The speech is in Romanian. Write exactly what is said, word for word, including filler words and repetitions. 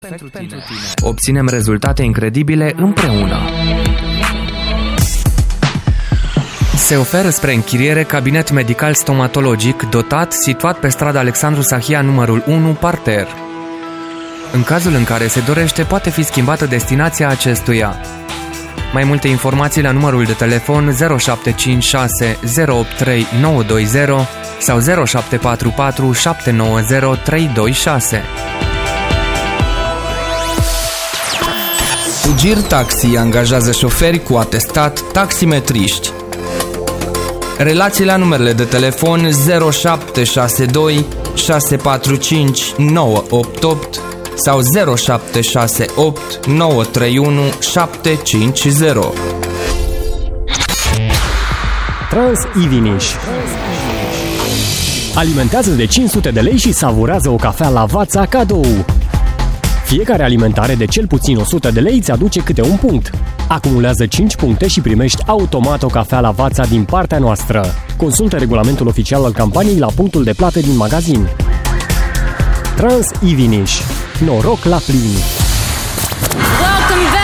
Pentru tine. Obținem rezultate incredibile împreună. Se oferă spre închiriere cabinet medical stomatologic dotat, situat pe strada Alexandru Sahia numărul unu, parter. În cazul în care se dorește, poate fi schimbată destinația acestuia. Mai multe informații la numărul de telefon zero șapte cinci șase zero opt trei nouă doi zero sau zero șapte patru patru șapte nouă zero trei doi șase. Fugir Taxi angajează șoferi cu atestat taximetriști. Relații la numerele de telefon zero șapte șase doi șase patru cinci nouă opt opt sau zero șapte șase opt nouă trei unu șapte cinci zero. Trans Iviniș alimentează de cinci sute de lei și savurează o cafea Lavazza cadou. Fiecare alimentare de cel puțin o sută de lei îți aduce câte un punct. Acumulează cinci puncte și primești automat o cafea Lavazza din partea noastră. Consultă regulamentul oficial al campaniei la punctul de plată din magazin. Trans Iviniș. Noroc la plin!